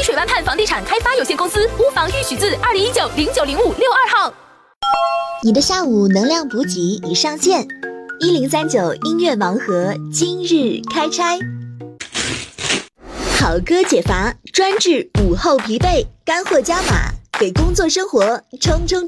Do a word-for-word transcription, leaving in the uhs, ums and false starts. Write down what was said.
水湾畔房地产开发有限公司，屋房预许字二零一九零九零五六二号。 你的下午能量补给已上线，一零三九音乐盲盒今日开拆。好歌解乏，专治午后疲惫，干货加码，给工作生活冲冲冲。